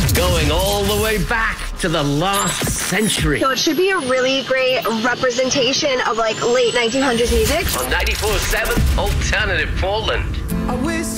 Going all the way back to the last century. So it should be a really great representation of like late 1900s music. On 94.7 Alternative Portland. I wish